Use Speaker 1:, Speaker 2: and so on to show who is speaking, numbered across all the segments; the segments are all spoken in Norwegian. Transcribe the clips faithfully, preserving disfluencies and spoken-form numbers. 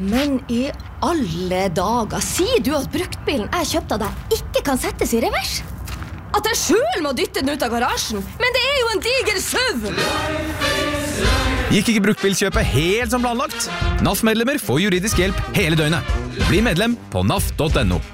Speaker 1: Men i alle dager, sier du at bruktbilen jeg kjøpte av deg ikke kan settes i revers? At jeg selv må dytte den ut av garasjen? Men det er jo en diger SUV!
Speaker 2: Gikk ikke bruktbilkjøpet helt som planlagt? N A F-medlemmer får juridisk hjelp hele døgnet. Bli medlem på naf punktum no.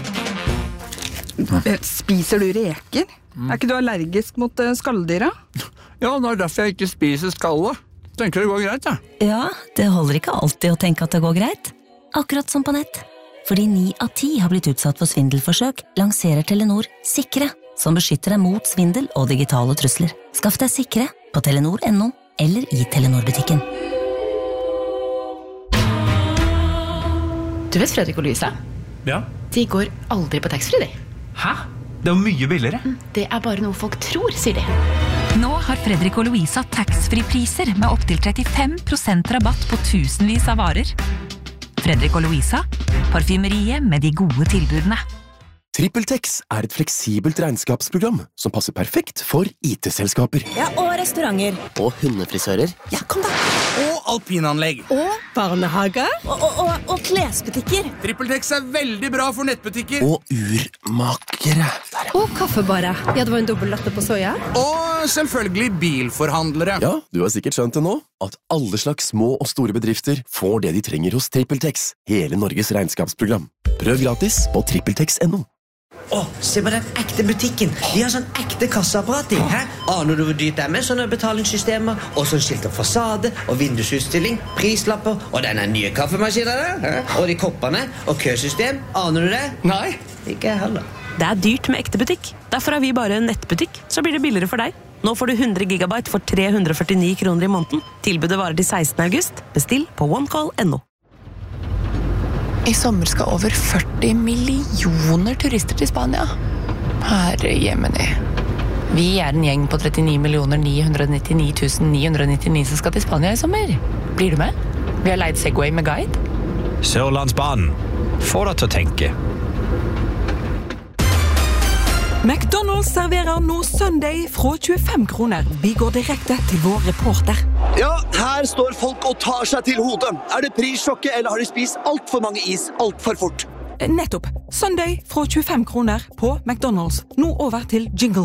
Speaker 3: Spiser du reker? Er ikke du allergisk mot skalldyra?
Speaker 4: Ja, det er derfor jeg ikke spiser skallet. Tenker det går greit, ja.
Speaker 5: Ja, det holder ikke alltid å tenke at det går greit. Akkurat som på nett. Fordi ni av ti har blitt utsatt for svindelforsøk, lanserer Telenor Sikre, som beskytter deg mot svindel og digitale trusler. Skaff deg Sikre på telenor punktum no eller i Telenor-butikken.
Speaker 6: Du vet Fredrik og Louisa?
Speaker 7: Ja.
Speaker 6: De går aldri på taxfree, de.
Speaker 7: Hæ? Det er jo mye billigere.
Speaker 6: Det er bare noe folk tror, sier de.
Speaker 8: Nå har Fredrik og Louisa taxfree-priser med opp til trettifem prosent rabatt på tusenvis av varer. Fredrik og Louisa, parfymeriet med de gode tilbudene.
Speaker 9: TrippelTex er et fleksibelt regnskapsprogram som passer perfekt for I T-selskaper.
Speaker 5: Ja, og restauranter.
Speaker 9: Og hundefrisører.
Speaker 5: Ja, kom da.
Speaker 4: Og alpinanlegg.
Speaker 5: Og barnehage. Og, og, og, og klesbutikker.
Speaker 4: TrippelTex er veldig bra for nettbutikker.
Speaker 9: Og urmakere.
Speaker 1: Og kaffebare. Ja, det var en dobbelt latte på soja.
Speaker 4: Og selvfølgelig bilforhandlere.
Speaker 9: Ja, du har sikkert skjønt det nå, at alle slags små og store bedrifter får det de trenger hos TrippelTex. Hele Norges regnskapsprogram. Prøv gratis på trippeltex punktum no.
Speaker 10: Åh, se på den ekte butikken. De har sånn ekte kasseapparat i. Hæ? Aner du hvor dyrt det er med sånne betalingssystemer? Og sånn skilt om fasade, og vindusutstilling, prislapper, og denne nye kaffemaskinen der. Hæ? Og de koppene, og køsystem. Aner du det?
Speaker 4: Nei.
Speaker 10: Ikke heller.
Speaker 11: Det er dyrt med ekte butikk. Derfor er vi bare en nettbutikk. Så blir det billigere for deg. Nå får du hundre gigabyte for tre hundre og førtini kroner i måneden. Tilbudet varer til sekstende august. Bestill på onecall punktum no.
Speaker 6: I sommer skal over førti millioner turister til Spania. Herre jemini. Vi er en gjeng på trettini millioner ni hundre nittini tusen ni hundre nittini som skal til Spania i sommer. Blir du med? Vi har leid Segway med guide.
Speaker 7: Sørlandsbanen. Få deg til å tenke.
Speaker 3: McDonald's serverer nå Sunday fra tjuefem kroner. Vi går direkte til vår reporter.
Speaker 12: Ja, her står folk og tar seg til hodet. Er det prissjokket, eller har de spist alt for mange is alt for fort?
Speaker 3: Nettopp. Sunday fra tjuefem kroner på McDonald's. Nå over til jingle.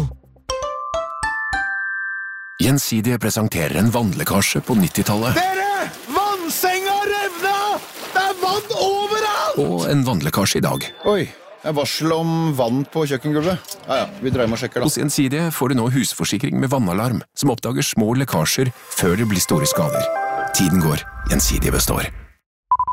Speaker 9: Gjensidige presenterer en vannlekkasje på nittitallet.
Speaker 12: Dere! Vannsenga revna! Det er vann overalt!
Speaker 9: Og en vannlekkasje i dag.
Speaker 13: Oi. Det er varsel om vann på kjøkkengulvet. Ja, ja, vi dreier med å sjekke da.
Speaker 9: Hos Gjensidige får du nå husforsikring med vannalarm, som oppdager små lekkasjer før det blir store skader. Tiden går, Gjensidige består.